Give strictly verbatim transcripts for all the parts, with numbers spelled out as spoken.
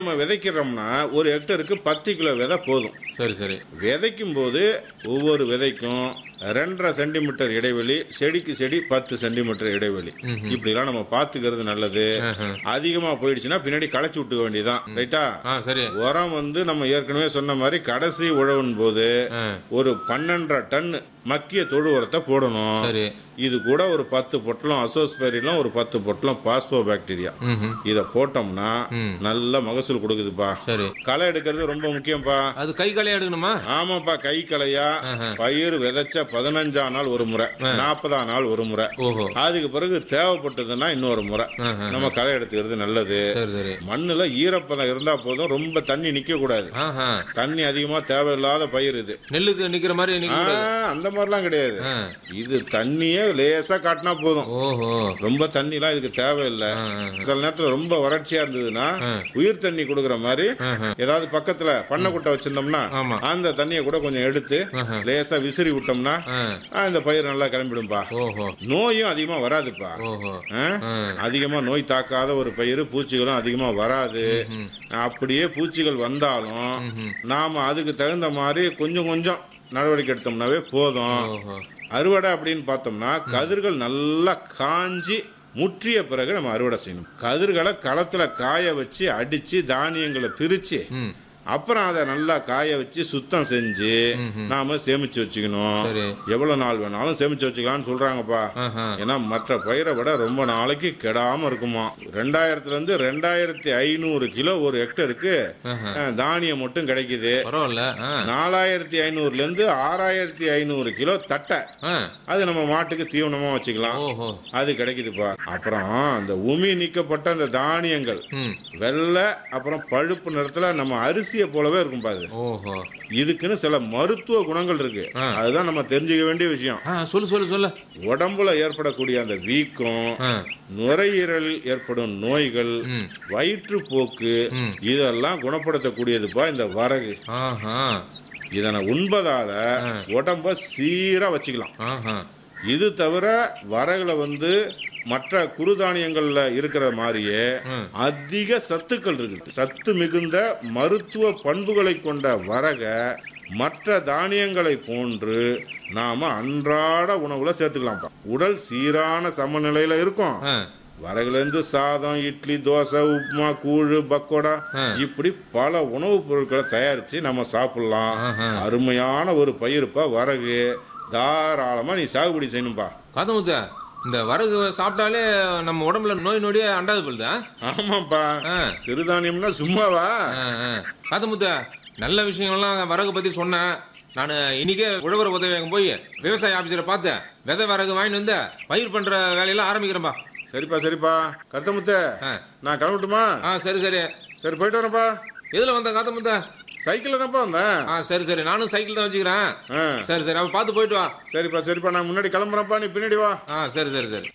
நம்ம விதைக்கிறோம்னா ஒரு ஹெக்டருக்கு பத்து கிலோ விதை போதும். சரி சரி விதைக்கும் போது ஒவ்வொரு விதைக்கும் ரெண்டரை சென்டிமீட்டர் இடைவெளி, செடிக்கு செடி பத்து சென்டிமீட்டர் இடைவெளி. இப்படிலாம் நம்ம பாத்துக்கிறது நல்லது. அதிகமா போயிடுச்சுன்னா பின்னாடி களைச்சு விட்டுக்க வேண்டியதான். ரைட்டா? ஆ சரி உரம் வந்து நம்ம ஏற்கனவே சொன்ன மாதிரி கடைசி உழவின் போது ஒரு பன்னெண்டரை டன் மக்கிய தொழு உரத்தை போடணும். சரி இது கூட ஒரு பத்து பொட்டலம் அசோஸ்பெரிலும் ஒரு பத்து பொட்டலம் பாஸ்போ பாக்டீரியா ம்ஹும். இத போட்டோம்னா ம். நல்ல மகசூல் கொடுக்குதுப்பா. சரி களை எடுக்கிறது ரொம்ப முக்கியம்ப்பா. அது கை களையா எடுக்கணுமா? ஆமாப்பா, கை களையா பயிர் விதைச்ச பதினஞ்சாம் நாள் ஒரு முறை, நாற்பதாம் நாள் ஒரு முறை, ஓஹோ அதுக்கு பிறகு தேவைப்பட்டதுன்னா இன்னொரு முறை ஆஹா. நம்ம களை எடுத்துக்கிறது நல்லது. சரி சரி மண்ணுல ஈரப்பதம் இருந்தா போதும், ரொம்ப தண்ணி நிக்க கூடாது. ஆஹா. தண்ணி அதிகமா தேவையில்லாத பயிர் இது. நெல்லுக்கு நிக்கிற மாதிரி நிக்க ஆ, கூடாது. அந்த மாதிரிலாம் கிடையாது. ஆ. இது தண்ணியே லேசா காட்டினா போதும். ஓஹோ ரொம்ப தண்ணி எல்லாம் இதுக்கு தேவையில்லை. ஆ, ஆ. சில நேரத்துல ரொம்ப வறட்சியா இருந்ததுன்னா உயிர் தண்ணி கொடுக்கற மாதிரி ஆஹா. ஏதாவது பக்கத்துல பண்ணை குட்டை வச்சிருந்தோம்னா ஆமா. அந்த தண்ணியை கூட கொஞ்சம் எடுத்து ஆஹா. லேசா விசிறி விட்டோம்னா ஆ. ஆ, இந்த பயிர் நல்லா கிளம்பிடும்பா. ஓஹோ நோயும் அதிகமா வராதுப்பா. ஓஹோ ஆ? ஆ. அதிகமா நோய் தாக்காத ஒரு பயிர், பூச்சிகளும் அதிகமா வராது. ம். அப்படியே பூச்சிகள் வந்தாலும் ம்ஹும். நாம அதுக்கு தகுந்த மாதிரி கொஞ்சம் கொஞ்சம் நடவடிக்கை எடுத்தோம்னாவே போதும். ஓஹோ அறுவடை அப்படின்னு பார்த்தோம்னா கதிர்கள் நல்லா காஞ்சி முற்றிய பிறகு நம்ம அறுவடை செய்யணும். கதிர்களை களத்துல காய வச்சு அடிச்சு தானியங்களை பிரிச்சு ம் அப்புறம் அதை நல்லா காய வச்சு சுத்தம் செஞ்சு நாம சேமிச்சு வச்சுக்கணும். சரி எவ்வளவு நாள் வேணாலும் சேமிச்சு வச்சுக்கலாம்னு சொல்றாங்கப்பா. ஆஹா. ஏன்னா மற்ற பயிரை விட ரொம்ப நாளைக்கு கெடாம இருக்குமா. ரெண்டாயிரத்துல இருந்து ரெண்டாயிரத்தி ஐநூறு கிலோ ஒரு ஹெக்டருக்கு ஆஹா. அஹ், தானியம் மட்டும் கிடைக்குது. பரவாயில்ல ஆ. நாலாயிரத்தி ஐநூறுல இருந்து ஆறாயிரத்தி ஐநூறு கிலோ தட்டை ஆ. அது நம்ம மாட்டுக்கு தீவனமா வச்சுக்கலாம். ஓஹோ அது கிடைக்குதுப்பா. அப்புறம் அந்த உமி நீக்கப்பட்ட அந்த தானியங்கள் ம் வெள்ளை அப்புறம் பழுப்பு நிறத்துல நம்ம அரிசியை போலவே இருக்கும் பாரு. ஓஹோ இதுக்குன்னு சில மருத்துவ குணங்கள் இருக்கு. ஆ. அதுதான் நம்ம தெரிஞ்சுக்க வேண்டிய விஷயம். ஆ சொல்லு சொல்லு சொல்லு உடம்புல ஏற்படக்கூடிய அந்த வீக்கம், ஆ. நுரையீரலில் ஏற்படும் நோய்கள், ம் வயிற்றுப்போக்கு, ம் இதெல்லாம் குணப்படுத்தக்கூடியதுப்பா இந்த வரகு. ஆஹா இதனை உண்பதால உடம்ப சீரா வச்சுக்கலாம். ஆஹா இது தவிர வரகுல வந்து மற்ற குறுதானியங்கள்ல இருக்கிற மாதிரியே ம். அதிக சத்துக்கள் இருக்கு. சத்து மிகுந்த மருத்துவ பண்புகளை கொண்ட வரக மற்ற தானியங்களை போன்று நாம அன்றாட உணவுல சேர்த்துக்கலாம். உடல் சீரான சமநிலையில இருக்கும். ஆ. வரகுல இருந்து சாதம், இட்லி, தோசை, உப்புமா, கூழு, பக்கோடா, ஆ. இப்படி பல உணவுப் பொருட்களை தயாரிச்சு நம்ம சாப்பிடலாம். ஆஹா. அருமையான ஒரு பயிருப்பா வரகு. தாராளமா நீ சாகுபடி செய்யணும்பா. காதமுத்த இந்த வரகு சாப்பிட்டாலே நம்ம உடம்புல நோய் நொடியே அண்டாது போகுதா? ஆமாப்பா, ஆ. சிறுதானியம்னா சும்மாவா? காதமுத்த நல்ல விஷயங்கள்லாம் வரகு பத்தி சொன்னேன். நான் இன்னைக்கே உழவர் உதவியகம் போய் விவசாய ஆபீசரை பார்த்தேன். விதை வரகு வாங்கிட்டு வந்து பயிர் பண்ற வேலையெல்லாம் ஆரம்பிக்கிறேன்பா. சரிப்பா சரிப்பா கருத்தமுத்த, ஆ. நான் கிளம்பட்டுமா? ஆ சரி சரி சரி, போயிட்டு வரேன்ப்பா. எதுல வந்த காதமுத்த? சைக்கிள்ல தான்ப்பா வந்தேன். ஆ சரி சரி நானும் சைக்கிள் தான் வச்சுக்கிறேன். ஆ. சரி சரி அவ பார்த்து போயிட்டு வா. சரிப்பா சரிப்பா, நான் முன்னாடி கிளம்புறேன்ப்பா, நீ பின்னாடி வா. ஆ சரி சரி சரி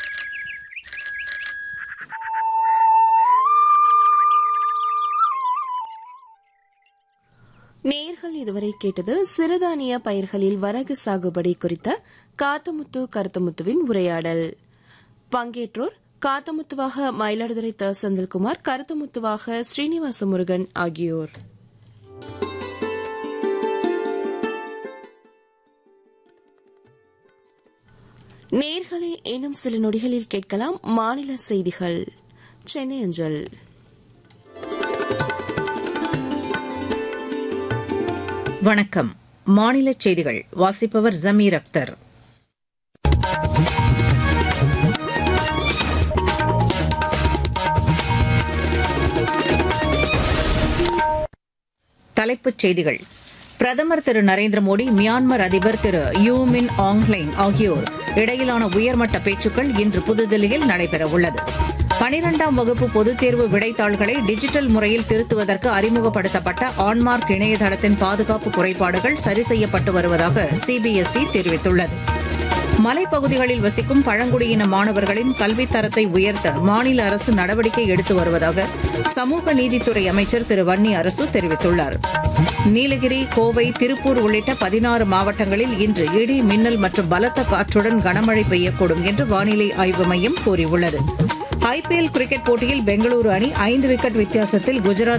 நேர்கள் இதுவரை கேட்டது சிறுதானிய பயிர்களில் வரகு சாகுபடி குறித்த காத்தமுத்து கருத்தமுத்துவின் உரையாடல். பங்கேற்றோர் காத்தமுத்துவாக மயிலாடுதுறை த செந்தில்குமார், கருத்தமுத்துவாக ஸ்ரீனிவாச முருகன் ஆகியோர். நேர்களை இன்னும் சில நொடிகளில் கேட்கலாம் மாநில செய்திகள் சென்னை அஞ்சல். வணக்கம். மாநில செய்திகள் வாசிப்பவர் ஜமீர் அக்தர். தலைப்புச் செய்திகள். பிரதமர் திரு நரேந்திர மோடி, மியான்மர் அதிபர் திரு யூ மின் ஆங்லைங் ஆகியோர் இடையிலான உயர்மட்ட பேச்சுக்கள் இன்று புதுதில்லியில் நடைபெறவுள்ளது. பனிரெண்டாம் வகுப்பு பொதுத் தேர்வு விடைத்தாள்களை டிஜிட்டல் முறையில் திருத்துவதற்கு அறிமுகப்படுத்தப்பட்ட ஆன்மார்க் இணையதளத்தின் பாதுகாப்பு குறைபாடுகள் சரி செய்யப்பட்டு வருவதாக சிபிஎஸ்இ தெரிவித்துள்ளது. மலைப்பகுதிகளில் வசிக்கும் பழங்குடியின மாணவர்களின் கல்வித் தரத்தை உயர்த்த மாநில அரசு நடவடிக்கை எடுத்து வருவதாக சமூக நீதித்துறை அமைச்சர் திரு வன்னி அரசு தெரிவித்துள்ளார். நீலகிரி, கோவை, திருப்பூர் உள்ளிட்ட பதினாறு மாவட்டங்களில் இன்று இடி, மின்னல் மற்றும் பலத்த காற்றுடன் கனமழை பெய்யக்கூடும் என்று வானிலை ஆய்வு மையம் கூறியுள்ளது. ஐபிஎல் கிரிக்கெட் போட்டியில் பெங்களூரு அணி ஐந்து விக்கெட் வித்தியாசத்தில் குஜராத்